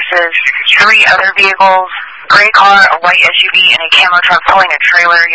versus 3 other vehicles, gray car, a white SUV, and a camo truck pulling a trailer.